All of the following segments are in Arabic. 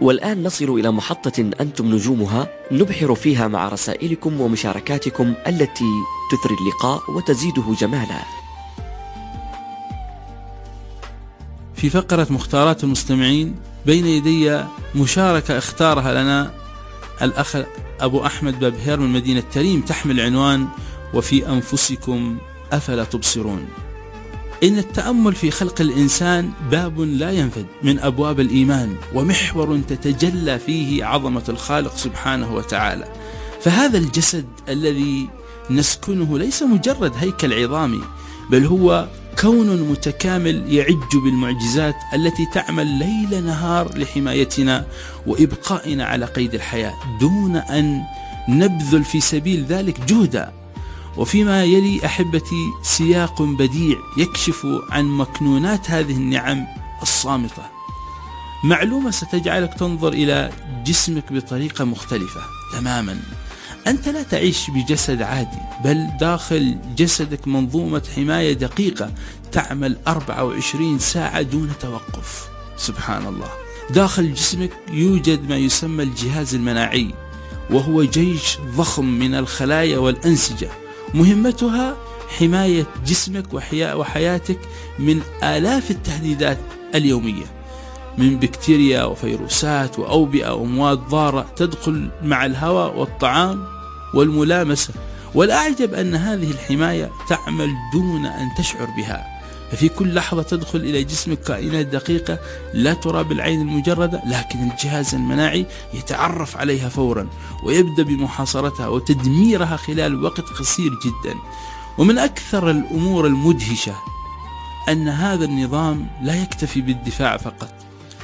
والآن نصل إلى محطة أنتم نجومها، نبحر فيها مع رسائلكم ومشاركاتكم التي تثري اللقاء وتزيده جمالا. في فقرة مختارات المستمعين بين يدي مشاركة اختارها لنا الأخ أبو أحمد بابهير من مدينة تريم، تحمل عنوان: وفي أنفسكم أفلا تبصرون. إن التأمل في خلق الإنسان باب لا ينفد من أبواب الإيمان، ومحور تتجلى فيه عظمة الخالق سبحانه وتعالى. فهذا الجسد الذي نسكنه ليس مجرد هيكل عظامي، بل هو كون متكامل يعج بالمعجزات التي تعمل ليل نهار لحمايتنا وإبقائنا على قيد الحياة دون أن نبذل في سبيل ذلك جهدا. وفيما يلي أحبتي سياق بديع يكشف عن مكنونات هذه النعم الصامتة. معلومة ستجعلك تنظر إلى جسمك بطريقة مختلفة تماما. أنت لا تعيش بجسد عادي، بل داخل جسدك منظومة حماية دقيقة تعمل 24 ساعة دون توقف. سبحان الله. داخل جسمك يوجد ما يسمى الجهاز المناعي، وهو جيش ضخم من الخلايا والأنسجة، مهمتها حماية جسمك وحياتك من آلاف التهديدات اليومية، من بكتيريا وفيروسات وأوبئة ومواد ضارة تدخل مع الهواء والطعام والملامسة. والأعجب أن هذه الحماية تعمل دون أن تشعر بها، ففي كل لحظة تدخل إلى جسمك كائنات دقيقة لا ترى بالعين المجردة، لكن الجهاز المناعي يتعرف عليها فورا ويبدأ بمحاصرتها وتدميرها خلال وقت قصير جدا. ومن أكثر الأمور المدهشة أن هذا النظام لا يكتفي بالدفاع فقط،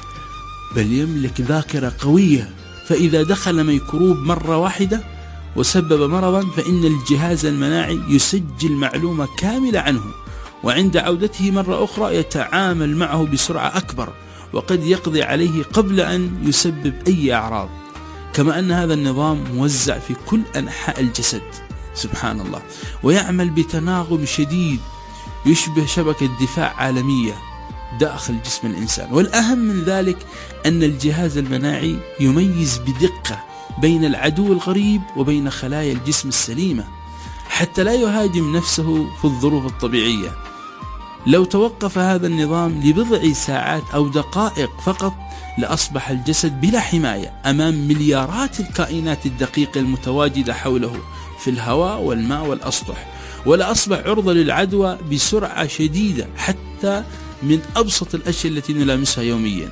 بل يملك ذاكرة قوية، فإذا دخل ميكروب مرة واحدة وسبب مرضا فإن الجهاز المناعي يسجل معلومة كاملة عنه، وعند عودته مرة أخرى يتعامل معه بسرعة أكبر، وقد يقضي عليه قبل أن يسبب أي أعراض. كما أن هذا النظام موزع في كل أنحاء الجسد، سبحان الله، ويعمل بتناغم شديد يشبه شبكة دفاع عالمية داخل جسم الإنسان. والأهم من ذلك أن الجهاز المناعي يميز بدقة بين العدو الغريب وبين خلايا الجسم السليمة، حتى لا يهاجم نفسه في الظروف الطبيعية. لو توقف هذا النظام لبضع ساعات أو دقائق فقط لأصبح الجسد بلا حماية أمام مليارات الكائنات الدقيقة المتواجدة حوله في الهواء والماء والأسطح، ولا أصبح عرضة للعدوى بسرعة شديدة حتى من أبسط الأشياء التي نلامسها يوميا.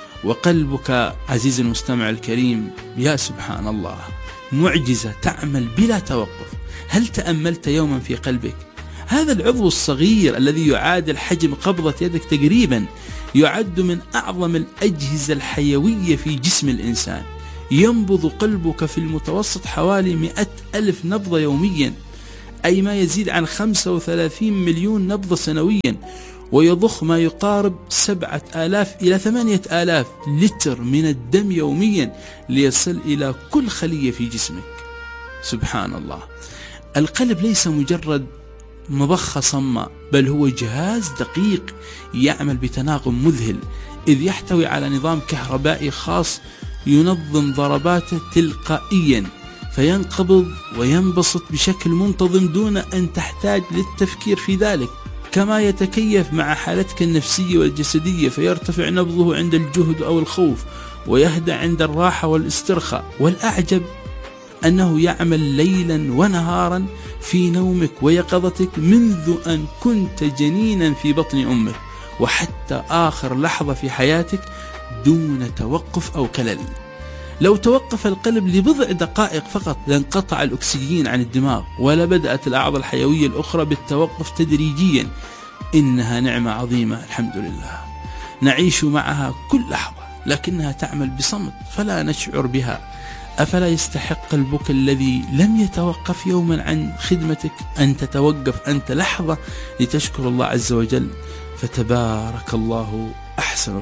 وقلبك عزيزي المستمع الكريم، يا سبحان الله، معجزة تعمل بلا توقف. هل تأملت يوما في قلبك؟ هذا العضو الصغير الذي يعادل حجم قبضة يدك تقريبا يعد من أعظم الأجهزة الحيوية في جسم الإنسان. ينبض قلبك في المتوسط حوالي 100,000 نبضة يوميا، أي ما يزيد عن 35 مليون نبضة سنويا، ويضخ ما يقارب 7,000 إلى 8,000 لتر من الدم يوميا ليصل إلى كل خلية في جسمك. سبحان الله. القلب ليس مجرد مضخة صماء، بل هو جهاز دقيق يعمل بتناغم مذهل، إذ يحتوي على نظام كهربائي خاص ينظم ضرباته تلقائيا، فينقبض وينبسط بشكل منتظم دون أن تحتاج للتفكير في ذلك. كما يتكيف مع حالتك النفسية والجسدية، فيرتفع نبضه عند الجهد أو الخوف، ويهدأ عند الراحة والاسترخاء. والأعجب أنه يعمل ليلا ونهارا في نومك ويقظتك منذ أن كنت جنينا في بطن أمك وحتى آخر لحظة في حياتك دون توقف أو كلل. لو توقف القلب لبضع دقائق فقط لانقطع الأكسجين عن الدماغ، ولبدأت الأعضاء الحيوية الأخرى بالتوقف تدريجيا. إنها نعمة عظيمة الحمد لله، نعيش معها كل لحظة، لكنها تعمل بصمت فلا نشعر بها. أفلا يستحق قلبك الذي لم يتوقف يوما عن خدمتك أن تتوقف أنت لحظة لتشكر الله عز وجل؟ فتبارك الله أحسن